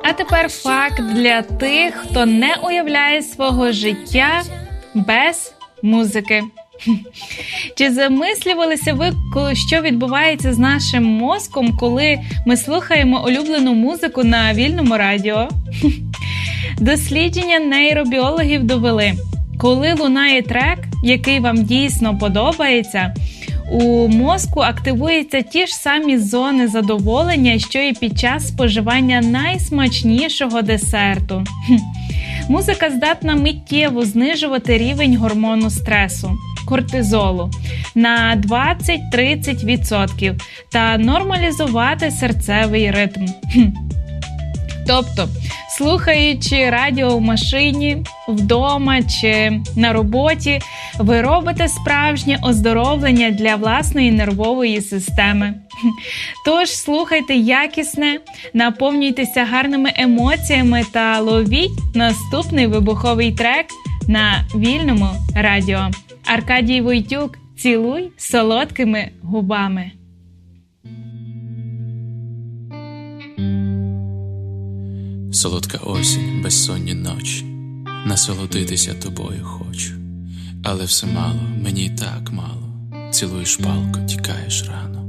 А тепер факт для тих, хто не уявляє свого життя без музики. Чи замислювалися ви, що відбувається з нашим мозком, коли ми слухаємо улюблену музику на вільному радіо? Дослідження нейробіологів довели, коли лунає трек, який вам дійсно подобається, у мозку активуються ті ж самі зони задоволення, що і під час споживання найсмачнішого десерту. Музика здатна миттєво знижувати рівень гормону стресу – кортизолу на 20-30% та нормалізувати серцевий ритм. Тобто, слухаючи радіо в машині, вдома чи на роботі, ви робите справжнє оздоровлення для власної нервової системи. Тож слухайте якісне, наповнюйтеся гарними емоціями та ловіть наступний вибуховий трек на вільному радіо. Аркадій Войтюк, «Цілуй солодкими губами». Солодка осінь, безсонні ночі, насолодитися тобою хочу. Але все мало, мені й так мало. Цілуєш палко, тікаєш рано.